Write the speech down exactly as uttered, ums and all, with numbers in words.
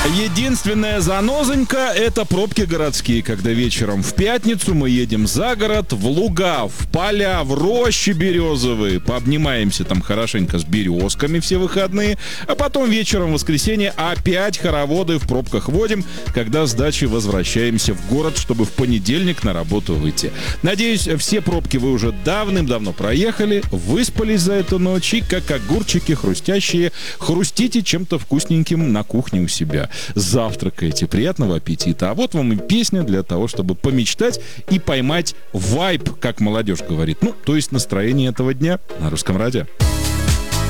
Единственная занозонька — это пробки городские, когда вечером в пятницу мы едем за город, в луга, в поля, в рощи березовые, пообнимаемся там хорошенько с березками все выходные, а потом вечером в воскресенье опять хороводы в пробках водим, когда с дачи возвращаемся в город, чтобы в понедельник на работу выйти. Надеюсь, все пробки вы уже давным-давно проехали, выспались за эту ночь и, как огурчики хрустящие, хрустите чем-то вкусненьким на кухне у себя. Завтракаете. Приятного аппетита. А вот вам и песня для того, чтобы помечтать и поймать вайб, как молодежь говорит. Ну, то есть настроение этого дня на Русском радио.